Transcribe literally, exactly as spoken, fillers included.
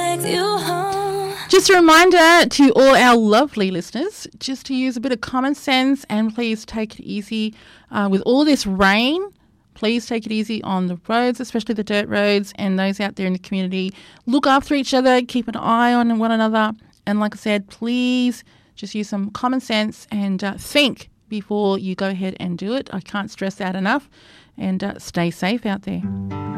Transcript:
take you home. Just a reminder to all our lovely listeners, just to use a bit of common sense and please take it easy uh, with all this rain. Please take it easy on the roads, especially the dirt roads, and those out there in the community. Look after each other, keep an eye on one another. And like I said, please just use some common sense and uh, think before you go ahead and do it. I can't stress that enough. And uh, stay safe out there.